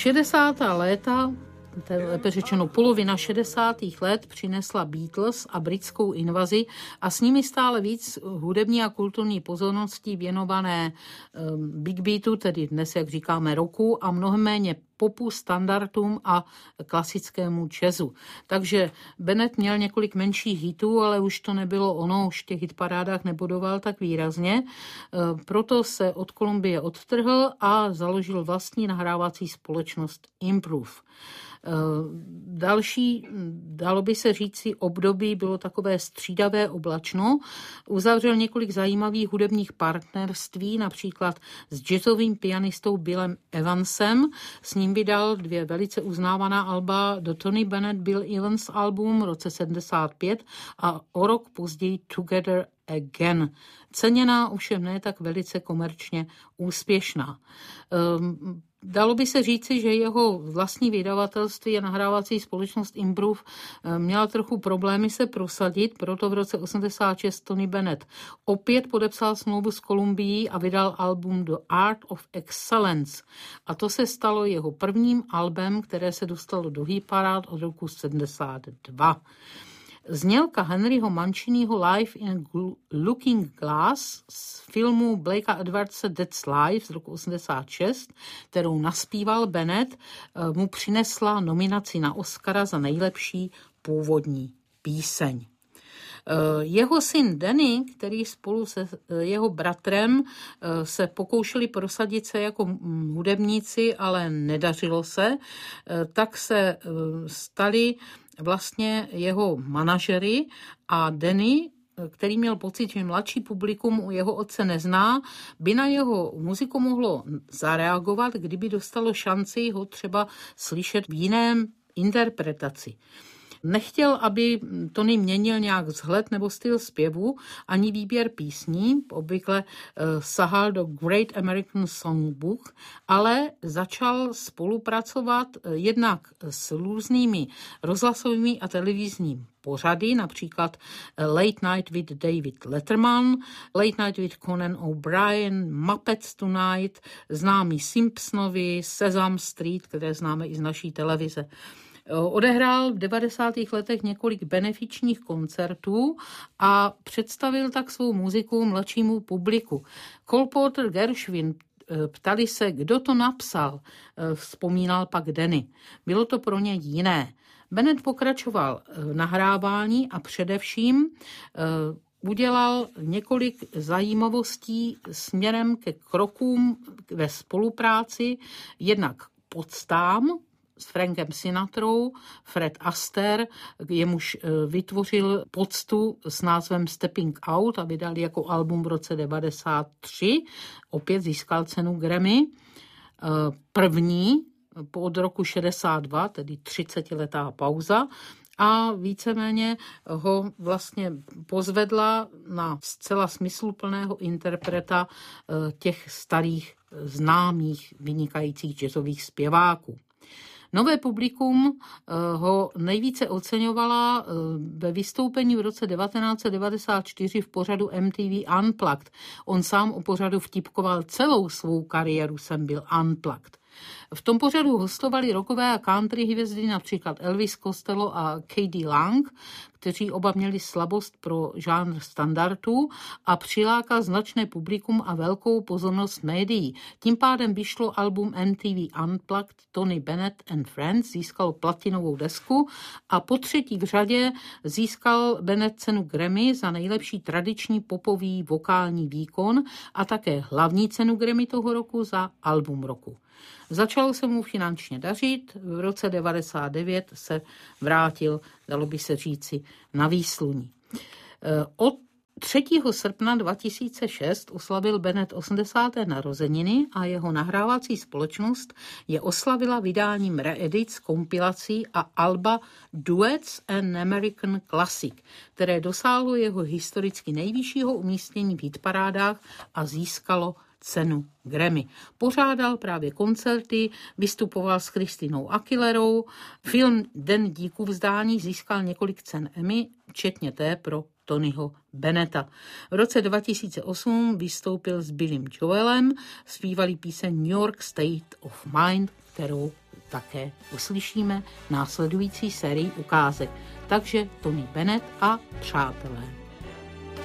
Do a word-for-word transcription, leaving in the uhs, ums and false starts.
šedesátá léta, lépe řečeno polovina šedesátých let, přinesla Beatles a britskou invazi a s nimi stále víc hudební a kulturní pozornosti věnované Big Beatu, tedy dnes, jak říkáme, rocku, a mnohem méně popu, standardům a klasickému jazzu. Takže Bennett měl několik menších hitů, ale už to nebylo ono, už v těch hitparádách nebodoval tak výrazně. Proto se od Columbie odtrhl a založil vlastní nahrávací společnost Improve. Další, dalo by se říci, období bylo takové střídavé oblačno. Uzavřel několik zajímavých hudebních partnerství, například s jazzovým pianistou Billem Evansem. S ním vydal dvě velice uznávaná alba, The Tony Bennett Bill Evans album v roce sedmdesát pět a o rok později Together Again. Ceněná, ovšem ne tak velice komerčně úspěšná. Um, Dalo by se říci, že jeho vlastní vydavatelství a nahrávací společnost Improve měla trochu problémy se prosadit, proto v roce osmdesát šest Tony Bennett opět podepsal smlouvu s Columbií a vydal album The Art of Excellence. A to se stalo jeho prvním albem, které se dostalo do hitparád od roku sedmdesát dva. Znělka Henryho Manciniho Live in a Looking Glass z filmu Blakea Edwardse That's Life z roku osmdesát šest, kterou naspíval Bennett, mu přinesla nominaci na Oscara za nejlepší původní píseň. Jeho syn Danny, který spolu se jeho bratrem se pokoušeli prosadit se jako hudebníci, ale nedařilo se, tak se stali vlastně jeho manažery a Danny, který měl pocit, že mladší publikum u jeho otce nezná, by na jeho muziku mohlo zareagovat, kdyby dostalo šanci ho třeba slyšet v jiném interpretaci. Nechtěl, aby Tony měnil nějak vzhled nebo styl zpěvu, ani výběr písní, obvykle sahal do Great American Songbook, ale začal spolupracovat jednak s různými rozhlasovými a televizními pořady, například Late Night with David Letterman, Late Night with Conan O'Brien, Muppets Tonight, známí Simpsonovi, Sesame Street, které známe i z naší televize. Odehrál v devadesátých letech několik benefičních koncertů a představil tak svou muziku mladšímu publiku. Cole Porter, Gershwin ptali se, kdo to napsal, vzpomínal pak Danny. Bylo to pro ně jiné. Bennett pokračoval v nahrávání a především udělal několik zajímavostí směrem ke krokům ve spolupráci, jednak podstám s Frankem Sinatrou, Fred Astaire, jemuž vytvořil poctu s názvem Stepping Out a vydal jako album v roce devadesát tři. Opět získal cenu Grammy. První od roku šedesát dva, tedy třicetiletá pauza, a víceméně ho vlastně pozvedla na zcela smysluplného interpreta těch starých známých vynikajících jazzových zpěváků. Nové publikum ho nejvíce oceňovala ve vystoupení v roce devatenáct set devadesát čtyři v pořadu M T V Unplugged. On sám o pořadu vtipkoval: celou svou kariéru jsem byl unplugged. V tom pořadu hostovali rockové a country hvězdy, například Elvis Costello a K D Lang, kteří oba měli slabost pro žánr standardů a přilákal značné publikum a velkou pozornost médií. Tím pádem vyšlo album M T V Unplugged Tony Bennett and Friends, získalo platinovou desku a po třetí v řadě získal Bennett cenu Grammy za nejlepší tradiční popový vokální výkon a také hlavní cenu Grammy toho roku za album roku. Začalo se mu finančně dařit, v roce devadesát devět se vrátil, dalo by se říci, na výsluní. Od třetího srpna dva tisíce šest oslavil Bennett osmdesáté narozeniny a jeho nahrávací společnost je oslavila vydáním reedit, kompilací a alba Duets and American Classic, které dosáhlo jeho historicky nejvyššího umístění v hitparádách a získalo cenu Grammy. Pořádal právě koncerty, vystupoval s Christinou Aguilerou. Film Den díků vzdání získal několik cen Emmy, včetně té pro Tonyho Bennetta. V roce dva tisíce osm vystoupil s Billym Joelem, zpívali píseň New York State of Mind, kterou také uslyšíme následující sérii ukázek. Takže Tony Bennett a přátelé.